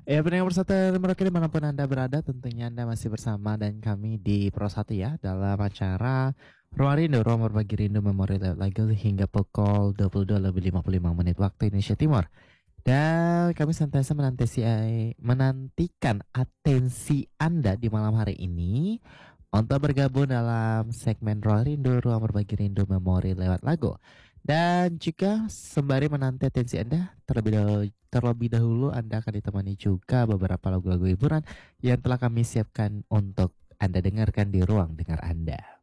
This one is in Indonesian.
Ya, pendengar Persatu Merauke dimanapun Anda berada, tentunya Anda masih bersama dan kami di Pro1 ya, dalam acara Ruang Rindu, Ruang Berbagi Rindu Memori Lewat Lagu hingga pukul 22:55 waktu Indonesia Timur. Dan kami senantiasa menantikan atensi Anda di malam hari ini untuk bergabung dalam segmen Ruang Rindu, Ruang Berbagi Rindu Memori Lewat Lagu. Dan juga sembari menanti atensi Anda, terlebih dahulu Anda akan ditemani juga beberapa lagu-lagu hiburan yang telah kami siapkan untuk Anda dengarkan di ruang dengar Anda.